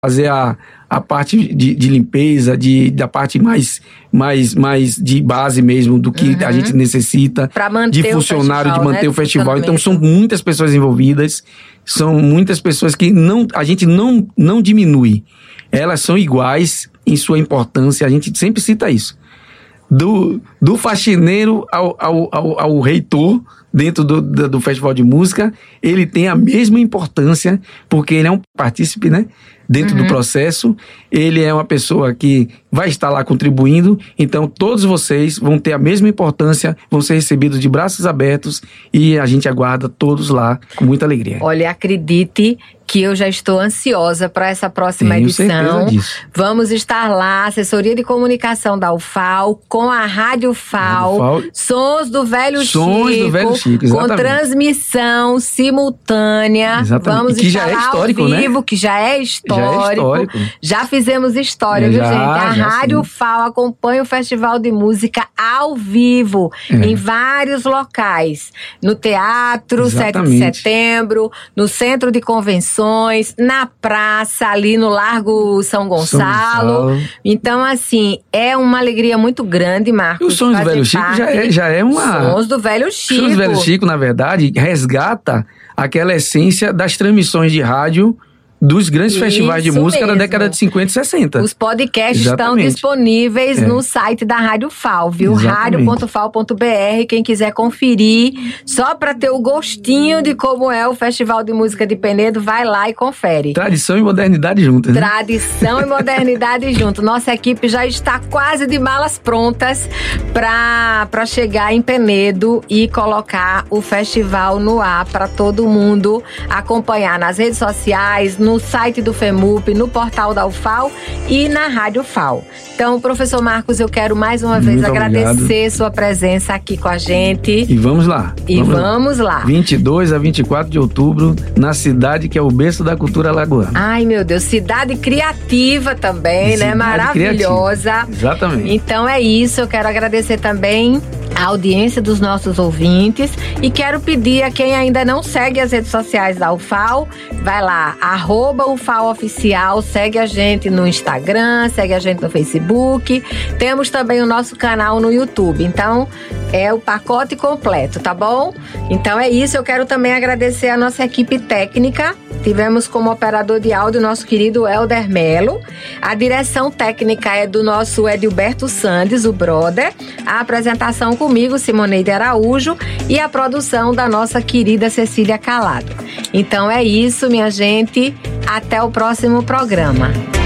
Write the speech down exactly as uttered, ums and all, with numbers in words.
fazer a, a parte de, de limpeza, de, da parte mais, mais, mais de base mesmo, do que uhum. a gente necessita, de funcionário, festival, de manter né? o festival. Então, são muitas pessoas envolvidas, são muitas pessoas que não, a gente não, não diminui. Elas são iguais em sua importância, a gente sempre cita isso. Do, do faxineiro ao, ao, ao, ao reitor, dentro do, do, do Festival de Música, ele tem a mesma importância, porque ele é um partícipe, né? Dentro uhum. do processo, ele é uma pessoa que vai estar lá contribuindo, então todos vocês vão ter a mesma importância, vão ser recebidos de braços abertos e a gente aguarda todos lá com muita alegria. Olha, acredite que eu já estou ansiosa para essa próxima Tenho edição. certeza disso. Vamos estar lá, assessoria de comunicação da U F A L, com a Rádio F A L, Rádio F A L. Sons do Velho Sons Chico, do Velho Chico, exatamente. Com transmissão simultânea. Exatamente. Vamos que estar já é lá histórico, ao vivo, né? que já é histórico. Já é histórico. Já fizemos história, é, viu, já, gente? A já Rádio sim. F A L acompanha o Festival de Música ao vivo, é. em vários locais. No Teatro, exatamente. sete de setembro, no Centro de Convenções, na praça, ali no Largo São Gonçalo. São Gonçalo. Então, assim, é uma alegria muito grande, Marcos. E o Sons do Velho Chico já é, já é uma... Sons do Velho Chico. Sons do Velho Chico, na verdade, resgata aquela essência das transmissões de rádio dos grandes Isso festivais de música mesmo. Da década de cinquenta e sessenta. Os podcasts Exatamente. estão disponíveis é. no site da Rádio F A L, viu? rádio ponto f a l ponto b r. Quem quiser conferir, só para ter o gostinho de como é o Festival de Música de Penedo, vai lá e confere. Tradição e modernidade juntas. Né? Tradição e modernidade junto. Nossa equipe já está quase de malas prontas para chegar em Penedo e colocar o festival no ar para todo mundo acompanhar nas redes sociais, no no site do FEMUP, no portal da U F A L e na Rádio F A L. Então, professor Marcos, eu quero mais uma vez Muito agradecer obrigado. Sua presença aqui com a gente. E vamos lá. E vamos, vamos lá. lá. vinte e dois a vinte e quatro de outubro, na cidade que é o berço da cultura alagoana. Ai, meu Deus, cidade criativa também, cidade né? Maravilhosa. Criativa. Exatamente. Então é isso, eu quero agradecer também a audiência dos nossos ouvintes e quero pedir a quem ainda não segue as redes sociais da U F A L, vai lá, arroba U F A L Oficial, segue a gente no Instagram, segue a gente no Facebook, temos também o nosso canal no YouTube, então é o pacote completo, tá bom? Então é isso, eu quero também agradecer a nossa equipe técnica. Tivemos como operador de áudio o nosso querido Helder Melo. A direção técnica é do nosso Edilberto Sandes, o brother. A apresentação comigo, Simoneide Araújo. E a produção da nossa querida Cecília Calado. Então é isso, minha gente. Até o próximo programa.